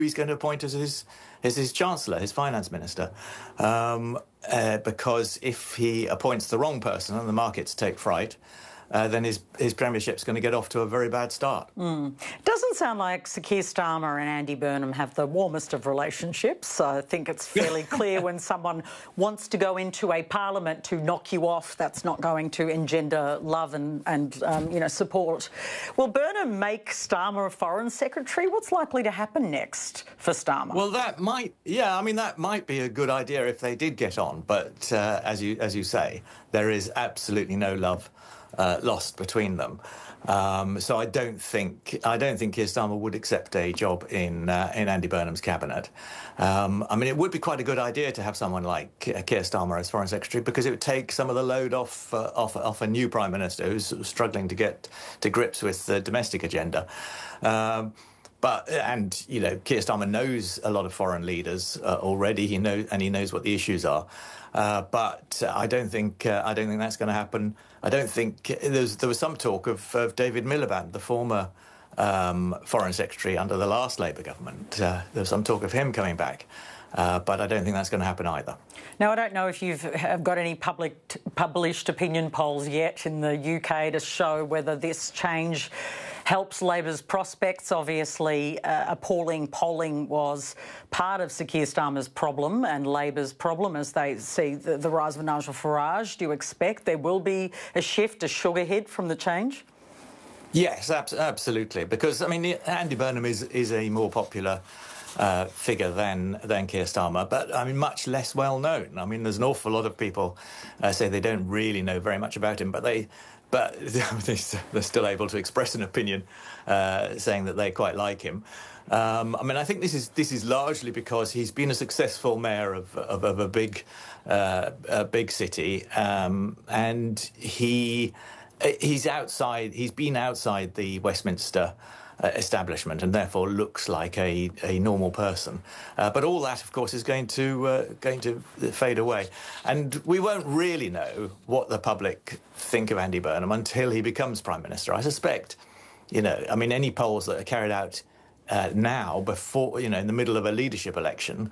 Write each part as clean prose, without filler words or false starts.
he's going to appoint as his chancellor, his finance minister, because if he appoints the wrong person and the markets take fright, then his premiership's going to get off to a very bad start. Doesn't sound like Sir Keir Starmer and Andy Burnham have the warmest of relationships. I think it's fairly clear when someone wants to go into a parliament to knock you off, that's not going to engender love and support. Will Burnham make Starmer a foreign secretary? What's likely to happen next for Starmer? Well, that might be a good idea if they did get on. But as you say, there is absolutely no love lost between them, so I don't think Keir Starmer would accept a job in Andy Burnham's cabinet. I mean, it would be quite a good idea to have someone like Keir Starmer as Foreign Secretary, because it would take some of the load off a new Prime Minister who's sort of struggling to get to grips with the domestic agenda. Keir Starmer knows a lot of foreign leaders already. He knows what the issues are. But I don't think that's going to happen. I don't think there was some talk of David Miliband, the former Foreign Secretary under the last Labour government. There was some talk of him coming back, but I don't think that's going to happen either. Now, I don't know if you've got any published opinion polls yet in the UK to show whether this change helps Labor's prospects. Obviously, appalling polling was part of Sir Keir Starmer's problem and Labor's problem as they see the rise of Nigel Farage. Do you expect there will be a shift, a sugar hit from the change? Yes, absolutely. Because, I mean, Andy Burnham is a more popular figure than Keir Starmer, but I mean much less well known. I mean, there's an awful lot of people say they don't really know very much about him, but they're still able to express an opinion, saying that they quite like him. I mean, I think this is largely because he's been a successful mayor of a big city, and he's been outside the Westminster establishment and therefore looks like a normal person. But all that, of course, is going to fade away. And we won't really know what the public think of Andy Burnham until he becomes Prime Minister. I suspect, I mean, any polls that are carried out now, before, in the middle of a leadership election,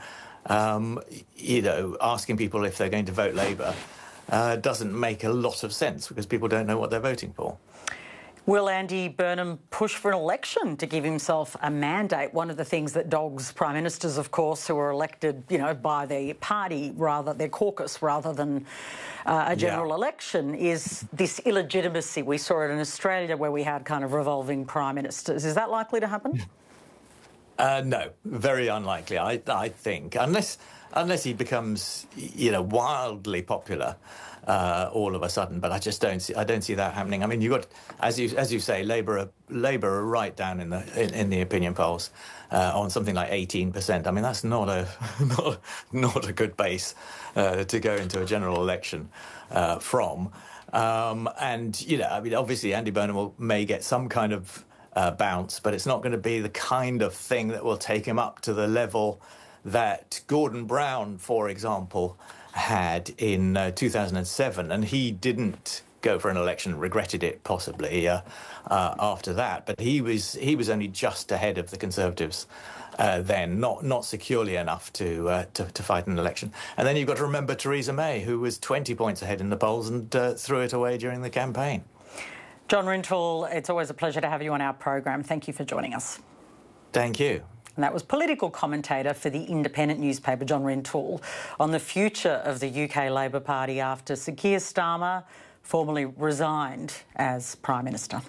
asking people if they're going to vote Labour doesn't make a lot of sense because people don't know what they're voting for. Will Andy Burnham push for an election to give himself a mandate? One of the things that dogs Prime Ministers, of course, who are elected, by their party, their caucus, rather than a general election, is this illegitimacy. We saw it in Australia where we had kind of revolving Prime Ministers. Is that likely to happen? No, very unlikely, I think, unless he becomes, wildly popular all of a sudden. But I just don't see that happening. I mean, you got, as you say, Labour are right down in the opinion polls on something like 18%. I mean, that's not a good base to go into a general election from. I mean, obviously, Andy Burnham may get some kind of bounce, but it's not going to be the kind of thing that will take him up to the level that Gordon Brown, for example, had in 2007, and he didn't go for an election, regretted it possibly after that, but he was only just ahead of the Conservatives then, not securely enough to fight an election. And then you've got to remember Theresa May, who was 20 points ahead in the polls and threw it away during the campaign. John Rintoul, it's always a pleasure to have you on our program. Thank you for joining us. Thank you. And that was political commentator for the Independent newspaper, John Rintoul, on the future of the UK Labor Party after Sir Keir Starmer formally resigned as Prime Minister.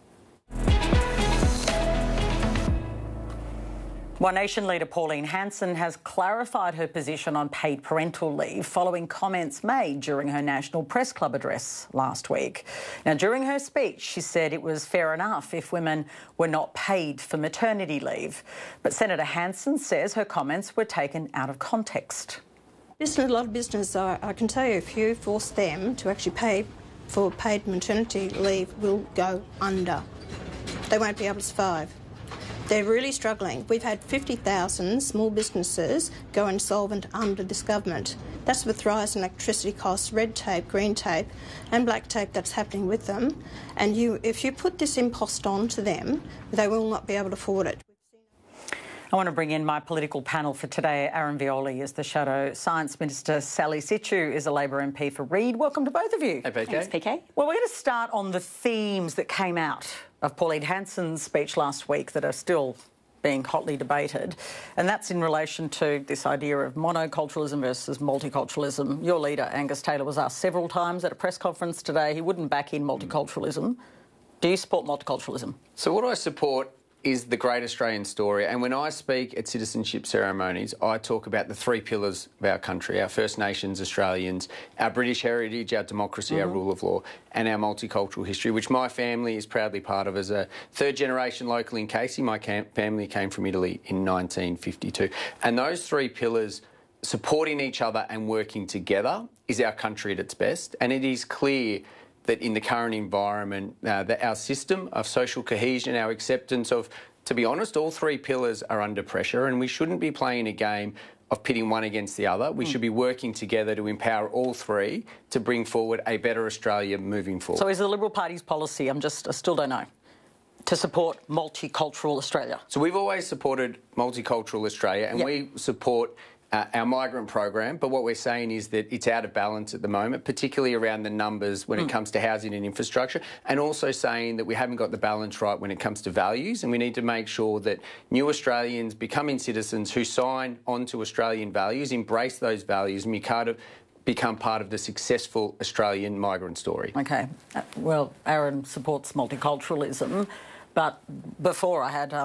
One Nation leader Pauline Hanson has clarified her position on paid parental leave following comments made during her National Press Club address last week. Now, during her speech, she said it was fair enough if women were not paid for maternity leave. But Senator Hanson says her comments were taken out of context. A lot of business, I can tell you, if you force them to actually pay for paid maternity leave, will go under. They won't be able to survive. They're really struggling. We've had 50,000 small businesses go insolvent under this government. That's with rise in electricity costs, red tape, green tape and black tape that's happening with them. And if you put this impost on to them, they will not be able to afford it. I want to bring in my political panel for today. Aaron Violi is the Shadow Science Minister. Sally Situ is a Labor MP for Reid. Welcome to both of you. Hey, PK. Thanks, PK. Well, we're going to start on the themes that came out of Pauline Hanson's speech last week that are still being hotly debated, and that's in relation to this idea of monoculturalism versus multiculturalism. Your leader, Angus Taylor, was asked several times at a press conference today. He wouldn't back in multiculturalism. Do you support multiculturalism? So what I support is the great Australian story, and when I speak at citizenship ceremonies, I talk about the three pillars of our country: our First Nations Australians, our British heritage, our democracy, our rule of law, and our multicultural history, which my family is proudly part of. As a third-generation local in Casey, my family came from Italy in 1952. And those three pillars, supporting each other and working together, is our country at its best. And it is clear that in the current environment, that our system of social cohesion, our acceptance of, to be honest, all three pillars are under pressure, and we shouldn't be playing a game of pitting one against the other. We should be working together to empower all three to bring forward a better Australia moving forward. So is the Liberal Party's policy, I still don't know, to support multicultural Australia? So we've always supported multicultural Australia, and we support our migrant program, but what we're saying is that it's out of balance at the moment, particularly around the numbers when it comes to housing and infrastructure, and also saying that we haven't got the balance right when it comes to values, and we need to make sure that new Australians becoming citizens who sign on to Australian values, embrace those values, and become part of the successful Australian migrant story. OK. Well, Aaron supports multiculturalism, but before I had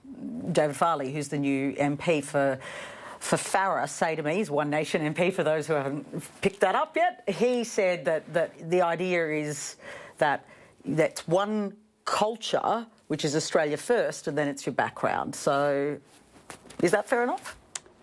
David Farley, who's the new MP for Farrer, say to me, he's One Nation MP for those who haven't picked that up yet. He said that the idea is that that's one culture, which is Australia first, and then it's your background. So is that fair enough?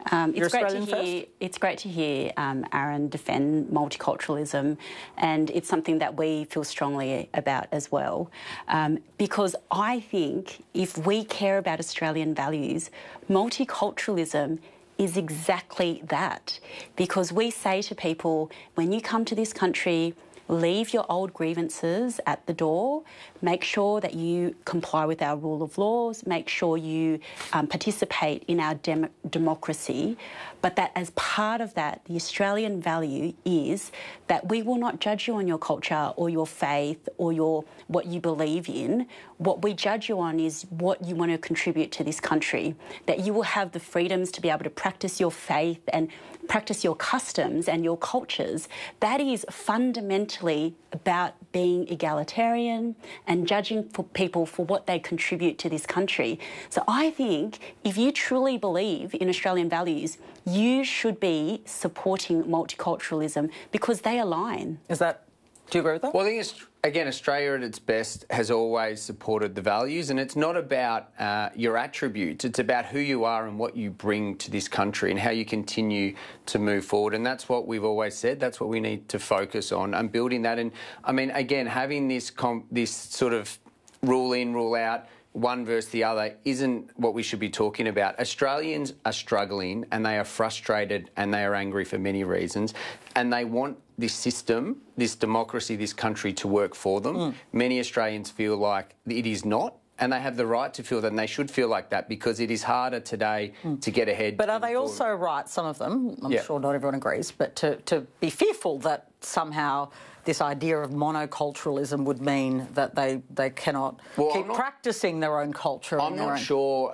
It's great to hear Aaron defend multiculturalism, and it's something that we feel strongly about as well. Because I think if we care about Australian values, multiculturalism is exactly that. Because we say to people, when you come to this country, leave your old grievances at the door, make sure that you comply with our rule of laws, make sure you participate in our democracy, but that as part of that, the Australian value is that we will not judge you on your culture or your faith or what you believe in. What we judge you on is what you want to contribute to this country, that you will have the freedoms to be able to practice your faith and practice your customs and your cultures. That is fundamentally about being egalitarian and judging for people for what they contribute to this country. So I think if you truly believe in Australian values, you should be supporting multiculturalism because they align. Do you agree with that? Well, I think, again, Australia at its best has always supported the values, and it's not about your attributes. It's about who you are and what you bring to this country and how you continue to move forward. And that's what we've always said. That's what we need to focus on and building that. And, I mean, again, having this sort of rule in, rule out, one versus the other isn't what we should be talking about. Australians are struggling and they are frustrated and they are angry for many reasons, and they want this system, this democracy, this country to work for them. Many Australians feel like it is not, and they have the right to feel that, and they should feel like that because it is harder today to get ahead. But are they also right, some of them, I'm sure not everyone agrees, but to be fearful that somehow this idea of monoculturalism would mean that they cannot keep practising their own culture? I'm not sure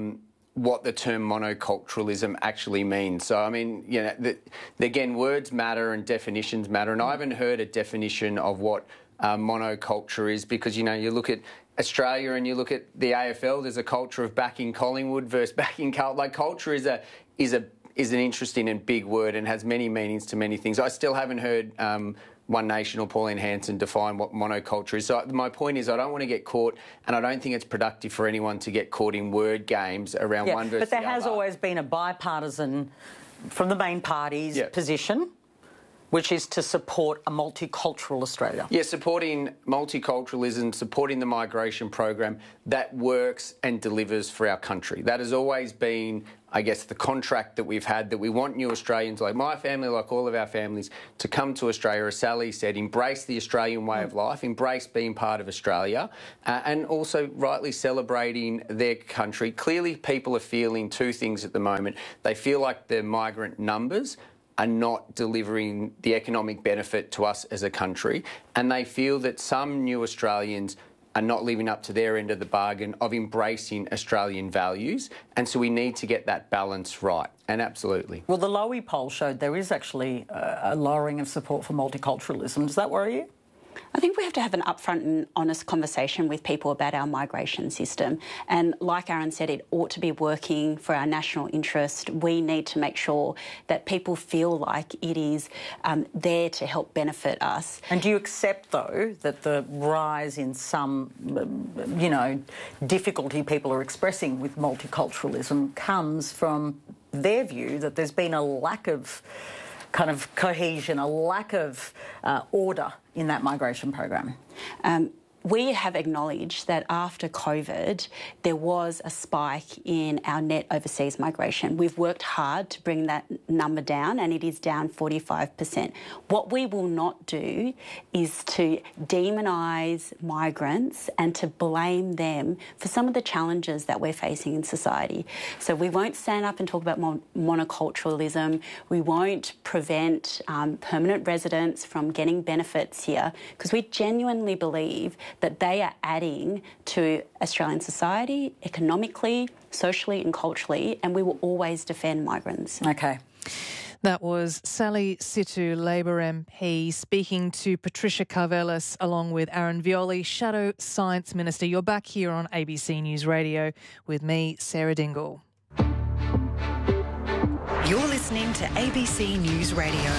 what the term monoculturalism actually means. So, I mean, you know, again, words matter and definitions matter, and I haven't heard a definition of what monoculture is because, you know, you look at Australia and you look at the AFL, there's a culture of backing Collingwood versus backing Carlton. Like, culture is an interesting and big word and has many meanings to many things. I still haven't heard One Nation or Pauline Hanson define what monoculture is. So my point is I don't want to get caught, and I don't think it's productive for anyone to get caught in word games around one versus the other. But there has always been a bipartisan, from the main parties, position, which is to support a multicultural Australia. Yeah, supporting multiculturalism, supporting the migration program that works and delivers for our country. That has always been I guess, the contract that we've had, that we want new Australians, like my family, like all of our families, to come to Australia, as Sally said, embrace the Australian way of life, embrace being part of Australia, and also rightly celebrating their country. Clearly, people are feeling two things at the moment. They feel like the migrant numbers are not delivering the economic benefit to us as a country, and they feel that some new Australians are not living up to their end of the bargain of embracing Australian values, and so we need to get that balance right, and absolutely. Well, the Lowy poll showed there is actually a lowering of support for multiculturalism. Does that worry you? I think we have to have an upfront and honest conversation with people about our migration system. And like Aaron said, it ought to be working for our national interest. We need to make sure that people feel like it is there to help benefit us. And do you accept, though, that the rise in some, difficulty people are expressing with multiculturalism comes from their view that there's been a lack of kind of cohesion, a lack of order in that migration program? We have acknowledged that after COVID, there was a spike in our net overseas migration. We've worked hard to bring that number down, and it is down 45%. What we will not do is to demonise migrants and to blame them for some of the challenges that we're facing in society. So we won't stand up and talk about monoculturalism. We won't prevent permanent residents from getting benefits here, because we genuinely believe that they are adding to Australian society economically, socially and culturally, and we will always defend migrants. Okay. That was Sally Situ, Labor MP, speaking to Patricia Karvelas along with Aaron Violi, Shadow Science Minister. You're back here on ABC News Radio with me, Sarah Dingle. You're listening to ABC News Radio.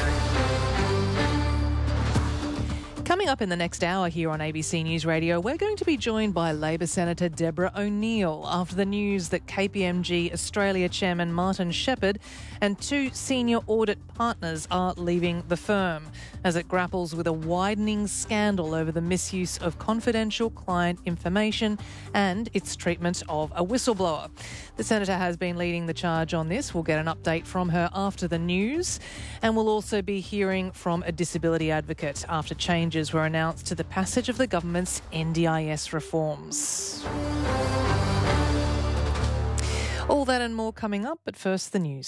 Coming up in the next hour here on ABC News Radio, we're going to be joined by Labor Senator Deborah O'Neill after the news that KPMG Australia Chairman Martin Shepherd and two senior audit partners are leaving the firm as it grapples with a widening scandal over the misuse of confidential client information and its treatment of a whistleblower. The Senator has been leading the charge on this. We'll get an update from her after the news, and we'll also be hearing from a disability advocate after changes were announced to the passage of the government's NDIS reforms. All that and more coming up, but first the news.